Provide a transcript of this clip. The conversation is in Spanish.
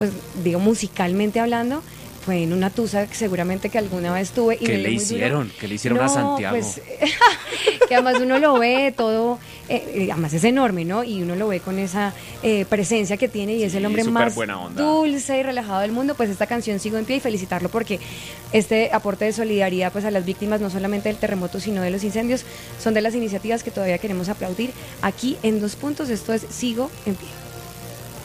pues digo musicalmente hablando, fue en una tusa que seguramente que alguna vez tuve. Y ¿Qué me le dio muy duro. hicieron? ¿Qué le hicieron a Santiago? Pues, que además uno lo ve todo, además es enorme, ¿no? Y uno lo ve con esa presencia que tiene y es el hombre súper más buena onda. dulce y relajado del mundo. Pues esta canción sigo en pie y felicitarlo porque este aporte de solidaridad pues a las víctimas no solamente del terremoto sino de los incendios son de las iniciativas que todavía queremos aplaudir aquí en Dos Puntos. Esto es Sigo en Pie.